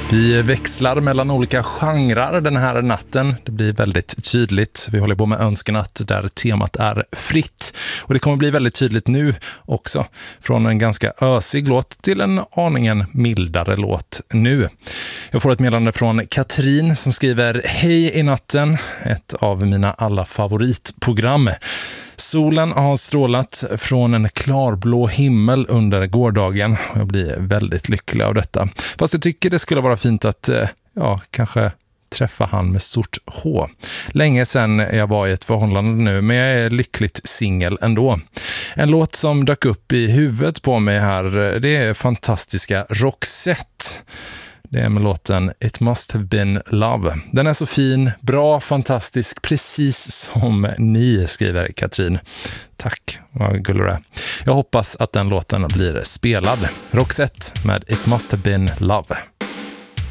Vi växlar mellan olika genrer den här natten. Det blir väldigt tydligt. Vi håller på med önskenatt där temat är fritt. Och det kommer bli väldigt tydligt nu också. Från en ganska ösig låt till en aningen mildare låt nu. Jag får ett meddelande från Katrin som skriver: Hej i natten, ett av mina alla favoritprogram. Solen har strålat från en klarblå himmel under gårdagen. Jag blir väldigt lycklig av detta. Fast jag tycker det skulle vara fint att, kanske träffa han med stort H. Länge sedan jag var i ett förhållande nu, men jag är lyckligt singel ändå. En låt som dök upp i huvudet på mig här, det är fantastiska Roxette. Det är med låten It Must Have Been Love. Den är så fin, bra, fantastisk, precis som ni, skriver Katrin. Tack, vad gullig du är. Jag hoppas att den låten blir spelad. Roxette med It Must Have Been Love.